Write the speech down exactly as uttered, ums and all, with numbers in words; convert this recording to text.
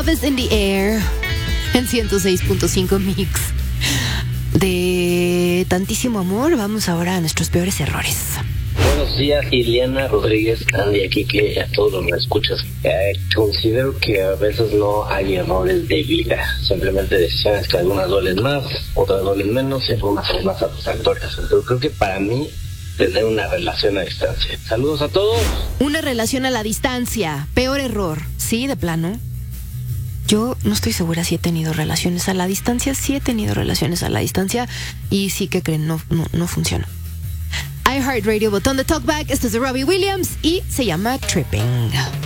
Love is in the air en ciento seis punto cinco Mix. De tantísimo amor, vamos ahora a nuestros peores errores. Buenos días, Ileana Rodríguez, Andy, aquí que a todos los que me escuchas. Eh, considero que a veces no hay errores de vida, simplemente decisiones que algunas duelen más, otras duelen menos y algunas son más satisfactorias. Pero creo que para mí, tener una relación a distancia. Saludos a todos. Una relación a la distancia, peor error, ¿sí? De plano. Yo no estoy segura si he tenido relaciones a la distancia, sí he tenido relaciones a la distancia y sí que creen, no, no, no funciona. iHeartRadio, botón de talkback, esto es de Robbie Williams y se llama Tripping.